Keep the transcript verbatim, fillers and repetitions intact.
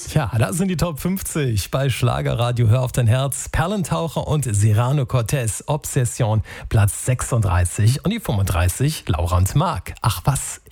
Ja, das sind die Top fünfzig bei Schlagerradio Hör auf dein Herz. Perlentaucher und Serrano Cortez, Obsession, Platz sechsunddreißig und die fünfunddreißig, Laura und Marc. Ach was.